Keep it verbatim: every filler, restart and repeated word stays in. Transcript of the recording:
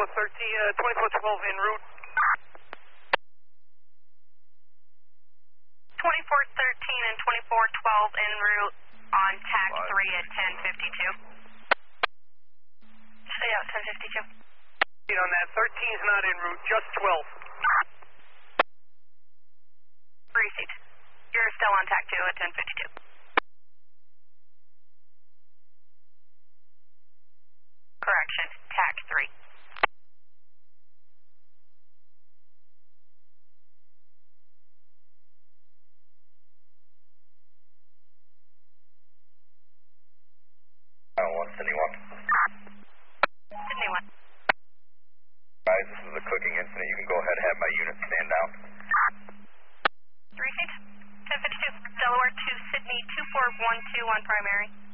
thirteen, uh, twenty-four twelve en route. twenty-four thirteen and twenty-four twelve en route on tack three at ten fifty-two. Stay out, ten fifty-two. On that, thirteen's not en route, just twelve. Receipt. You're still on tack two at ten fifty-two. Correction, tack three. one, Sydney one. Sydney one. Guys, this is a cooking incident. You can go ahead and have my unit stand down. Receipt. ten fifty-two. Delaware to Sydney two four one two on primary.